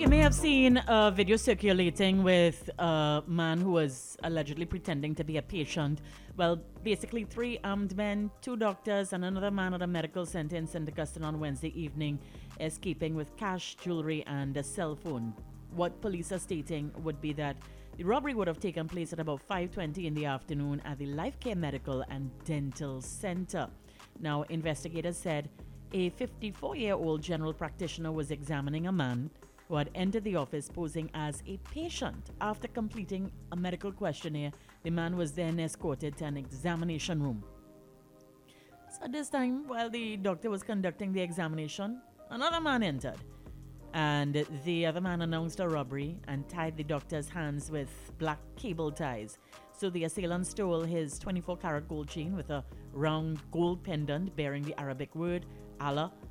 may have seen a video circulating with a man who was allegedly pretending to be a patient. Well, basically, three armed men, two doctors, and another man at a medical center in St. Augustine on Wednesday evening, escaping with cash, jewelry, and a cell phone. What police are stating would be that the robbery would have taken place at about 5:20 in the afternoon at the Life Care Medical and Dental Center. Now, investigators said a 54-year-old general practitioner was examining a man who had entered the office posing as a patient. After completing a medical questionnaire, the man was then escorted to an examination room. So this time, while the doctor was conducting the examination, another man entered. And the other man announced a robbery and tied the doctor's hands with black cable ties. So the assailant stole his 24-karat gold chain with a round gold pendant bearing the Arabic word Allah